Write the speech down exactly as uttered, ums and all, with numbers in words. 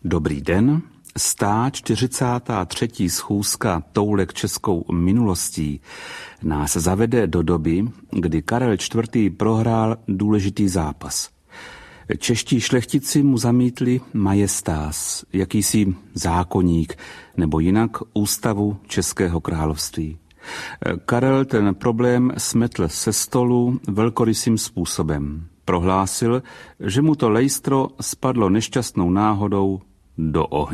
Dobrý den. Stá čtyřicátá třetí schůzka Toulek českou minulostí nás zavede do doby, kdy Karel čtvrtý. Prohrál důležitý zápas. Čeští šlechtici mu zamítli majestás, jakýsi zákoník, nebo jinak ústavu Českého království. Karel ten problém smetl se stolu velkorysým způsobem. Prohlásil, že mu to lejstro spadlo nešťastnou náhodou do ohně.